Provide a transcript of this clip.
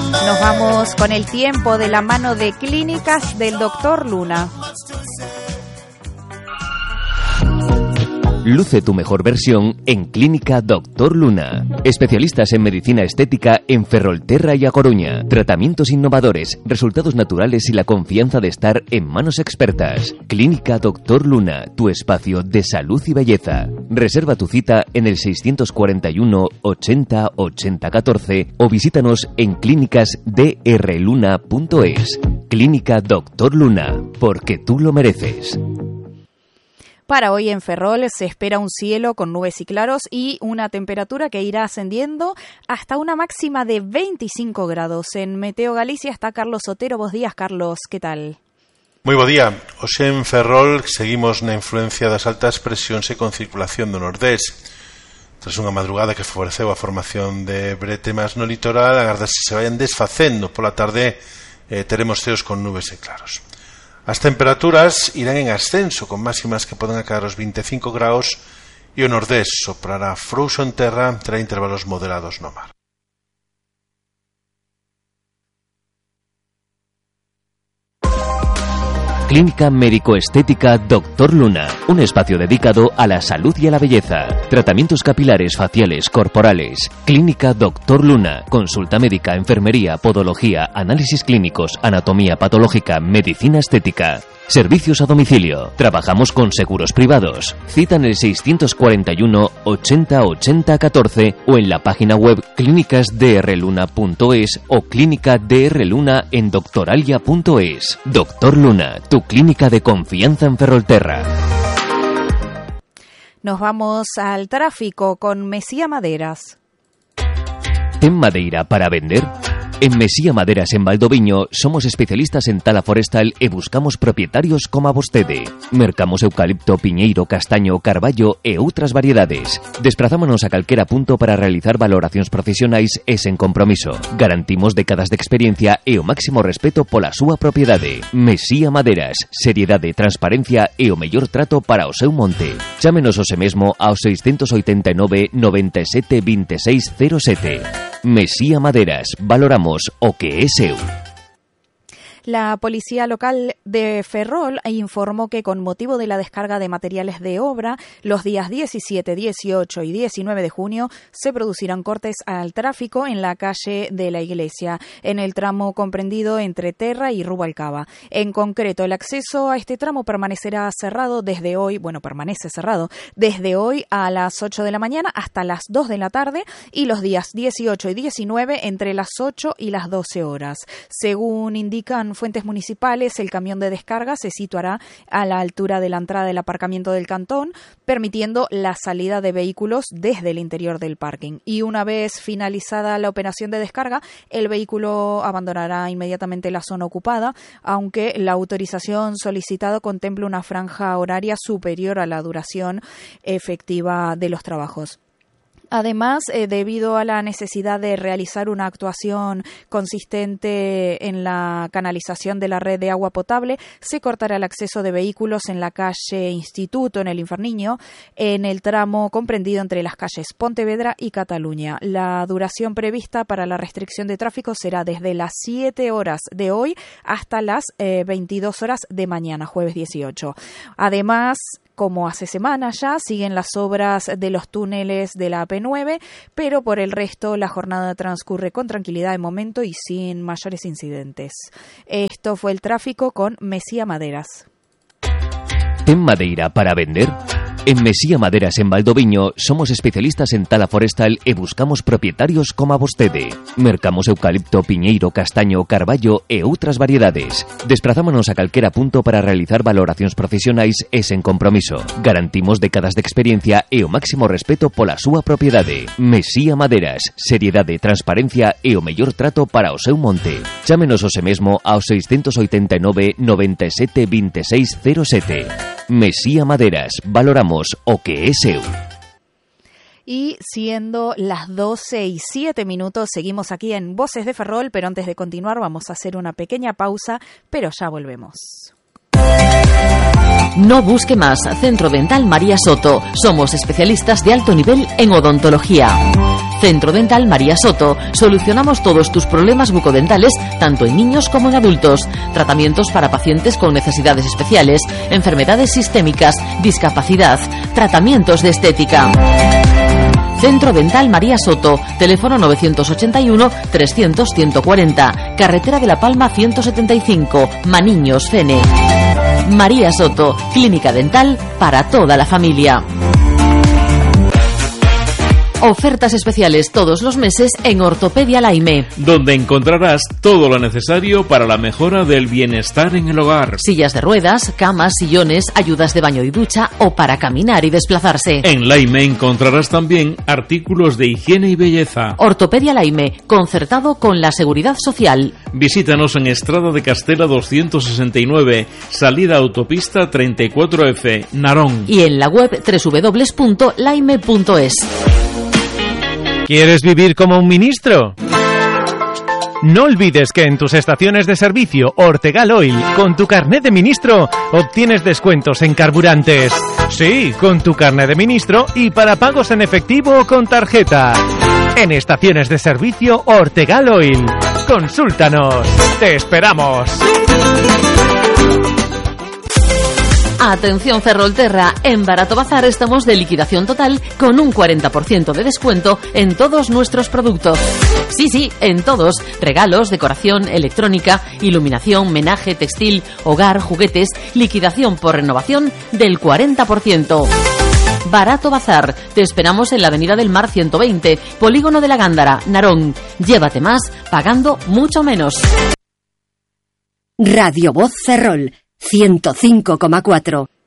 Nos vamos con el tiempo de la mano de Clínicas del Dr. Luna. Luce tu mejor versión en Clínica Dr. Luna. Especialistas en medicina estética en Ferrolterra y A Coruña. Tratamientos innovadores, resultados naturales y la confianza de estar en manos expertas. Clínica Dr. Luna, tu espacio de salud y belleza. Reserva tu cita en el 641 80 80 14 o visítanos en clínicasdrluna.es. Clínica Dr. Luna, porque tú lo mereces. Para hoy en Ferrol se espera un cielo con nubes y claros y una temperatura que irá ascendiendo hasta una máxima de 25 grados. En Meteo Galicia está Carlos Otero. Buenos días, Carlos. ¿Qué tal? Moi bo día. Hoxe en Ferrol seguimos na influencia das altas presións e con circulación do nordés. Tras unha madrugada que favoreceu a formación de bretemas no litoral, agardas que se vayan desfacendo. Pola tarde teremos ceos con nubes e claros. As temperaturas irán en ascenso, con máximas que poden acadar os 25 graus e o nordés soprará frouxo en terra, terá intervalos moderados no mar. Clínica Médico-Estética Dr. Luna, un espacio dedicado a la salud y a la belleza. Tratamientos capilares, faciales, corporales. Clínica Dr. Luna, consulta médica, enfermería, podología, análisis clínicos, anatomía patológica, medicina estética. Servicios a domicilio. Trabajamos con seguros privados. Cita en el 641 80 80 14 o en la página web clínicasdrluna.es o Clínica DR Luna en doctoralia.es. Dr. Luna, tu clínica de confianza en Ferrolterra. Nos vamos al tráfico con Mesía Maderas. ¿Ten madeira para vender? En Mesía Maderas en Valdoviño somos especialistas en tala forestal e buscamos propietarios como a vostede. Mercamos eucalipto, piñeiro, castaño, carballo e outras variedades. Desprazámonos a calquera punto para realizar valoracións profesionais e sen compromiso. Garantimos décadas de experiencia e o máximo respeto pola súa propiedade. Mesía Maderas, seriedade, transparencia e o mellor trato para o seu monte. Chámenos hoxe mesmo ao 689 97 26 07. Mesía Maderas, valoramos o que é seu. La Policía Local de Ferrol informó que con motivo de la descarga de materiales de obra, los días 17, 18 y 19 de junio se producirán cortes al tráfico en la calle de la Iglesia, en el tramo comprendido entre Terra y Rubalcaba. En concreto, el acceso a este tramo permanecerá cerrado desde hoy, permanece cerrado desde hoy a las 8 de la mañana hasta las 2 de la tarde y los días 18 y 19 entre las 8 y las 12 horas. Según indican fuentes municipales, el camión de descarga se situará a la altura de la entrada del aparcamiento del cantón, permitiendo la salida de vehículos desde el interior del parking. Y una vez finalizada la operación de descarga, el vehículo abandonará inmediatamente la zona ocupada, aunque la autorización solicitada contempla una franja horaria superior a la duración efectiva de los trabajos. Además, debido a la necesidad de realizar una actuación consistente en la canalización de la red de agua potable, se cortará el acceso de vehículos en la calle Instituto, en el Inferniño, en el tramo comprendido entre las calles Pontevedra y Cataluña. La duración prevista para la restricción de tráfico será desde las 7 horas de hoy hasta las 22 horas de mañana, jueves 18. Además, como hace semanas ya, siguen las obras de los túneles de la AP9, pero por el resto la jornada transcurre con tranquilidad de momento y sin mayores incidentes. Esto fue el tráfico con Mesía Maderas. ¿Ten madeira para vender? En Mesía Maderas en Valdoviño somos especialistas en tala forestal e buscamos propietarios como a vostede. Mercamos eucalipto, piñeiro, castaño, carballo e outras variedades. Desprazámonos a calquera punto para realizar valoracións profesionais e sen compromiso. Garantimos décadas de experiencia e o máximo respeto pola súa propiedade. Mesía Maderas, seriedade, transparencia e o mellor trato para o seu monte. Chámenos hoxe mesmo ao 689 97 26 07. Mesía Maderas, valoramos o que é seu. Y siendo las 12:07, seguimos aquí en Voces de Ferrol, pero antes de continuar vamos a hacer una pequeña pausa, pero ya volvemos. No busque más. Centro Dental María Soto. Somos especialistas de alto nivel en odontología. Centro Dental María Soto. Solucionamos todos tus problemas bucodentales, tanto en niños como en adultos. Tratamientos para pacientes con necesidades especiales, enfermedades sistémicas, discapacidad, tratamientos de estética. Centro Dental María Soto. Teléfono 981 300 140. Carretera de La Palma 175. Maniños, Fene. María Soto. Clínica dental para toda la familia. Ofertas especiales todos los meses en Ortopedia Laime, donde encontrarás todo lo necesario para la mejora del bienestar en el hogar. Sillas de ruedas, camas, sillones, ayudas de baño y ducha o para caminar y desplazarse. En Laime encontrarás también artículos de higiene y belleza. Ortopedia Laime, concertado con la Seguridad Social. Visítanos en Estrada de Castela 269, salida autopista 34F, Narón. Y en la web www.laime.es. ¿Quieres vivir como un ministro? No olvides que en tus estaciones de servicio Ortegal Oil, con tu carnet de ministro, obtienes descuentos en carburantes. Sí, con tu carnet de ministro y para pagos en efectivo o con tarjeta. En estaciones de servicio Ortegal Oil. Consúltanos. ¡Te esperamos! Atención Ferrolterra, en Barato Bazar estamos de liquidación total con un 40% de descuento en todos nuestros productos. Sí, en todos. Regalos, decoración, electrónica, iluminación, menaje, textil, hogar, juguetes, liquidación por renovación del 40%. Barato Bazar. Te esperamos en la Avenida del Mar 120, Polígono de la Gándara, Narón. Llévate más pagando mucho menos. Radio Voz Ferrol 105,4.